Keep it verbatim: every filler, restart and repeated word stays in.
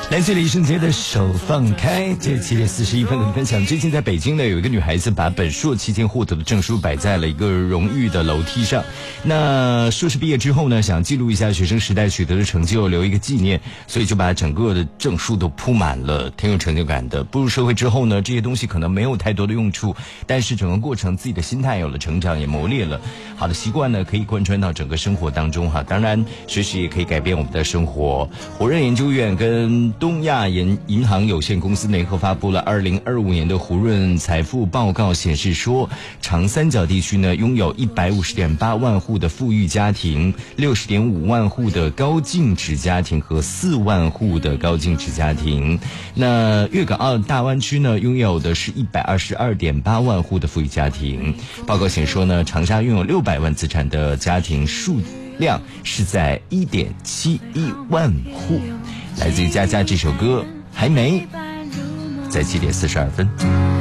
来自李圣杰的手放开，这七点四十一分跟你分享。最近在北京呢，有一个女孩子把本硕期间获得的证书摆在了一个荣誉的楼梯上。那硕士毕业之后呢，想记录一下学生时代取得的成就，留一个纪念，所以就把整个的证书都铺满了，挺有成就感的。步入社会之后呢，这些东西可能没有太多的用处，但是整个过程自己的心态有了成长，也磨练了好的习惯呢，可以贯穿到整个生活当中哈。当然，学习也可以改变我们的生活。火润研究院跟东亚银银行有限公司联合发布了二零二五年的胡润财富报告，显示说，长三角地区呢拥有一百五十点八万户的富裕家庭，六十点五万户的高净值家庭和四万户的高净值家庭。那粤港澳大湾区呢拥有的是一百二十二点八万户的富裕家庭。报告显示说呢，长沙拥有六百万资产的家庭数量是在一点七一万户。来自于佳佳这首歌还没，在七点四十二分。